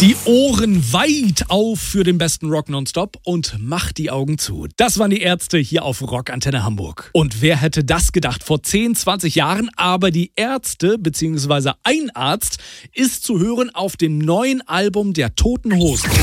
Die Ohren weit auf für den besten Rock nonstop und macht die Augen zu. Das waren die Ärzte hier auf Rock Antenne Hamburg. Und wer hätte das gedacht vor 10, 20 Jahren? Aber die Ärzte bzw. ein Arzt ist zu hören auf dem neuen Album der Toten Hosen.